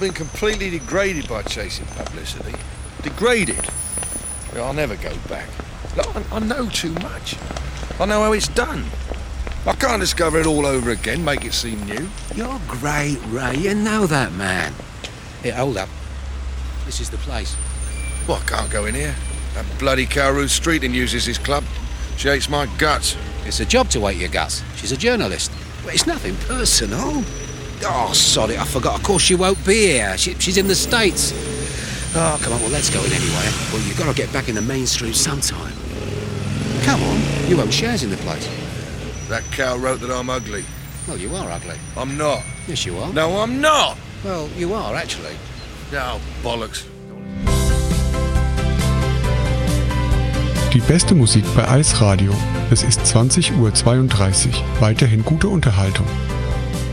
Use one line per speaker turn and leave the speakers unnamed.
been completely degraded by chasing publicity. Degraded? Well, I'll never go back. Look, I know too much. I know how it's done. I can't discover it all over again, make it seem new.
You're great, Ray. You know that, man. Here, hold up. This is the place.
Well, I can't go in here. That bloody cow Ruth Streeting uses his club. She hates my guts.
It's a job to hate your guts. She's a journalist. But it's nothing personal. Oh, sorry, I forgot. Of course she won't be here. She's in the States. Oh, come on, well, let's go in anyway. Well, you've got to get back in the mainstream sometime. Come on, you own shares in the place.
That cow wrote that I'm ugly.
Well, you are ugly.
I'm not.
Yes, you are.
No, I'm not.
Well, you are, actually.
Oh, bollocks.
Die beste Musik bei Eisradio. Es ist 20:32 Uhr. Weiterhin gute Unterhaltung.